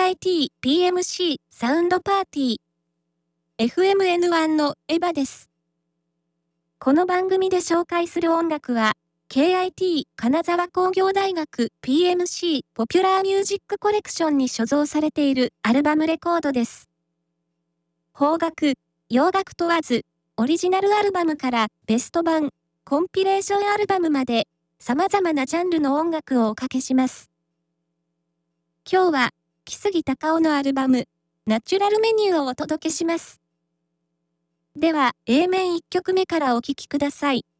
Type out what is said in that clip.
KIT PMC サウンドパーティー FMN1 のエヴァです。この番組で紹介する音楽は KIT 金沢工業大学 PMC ポピュラーミュージックコレクションに所蔵されているアルバムレコードです。邦楽、洋楽問わず、オリジナルアルバムからベスト版、コンピレーションアルバムまで様々なジャンルの音楽をおかけします。今日は木杉隆夫のアルバムナチュラルメニューをお届けします。では A 面1曲目からお聴きください。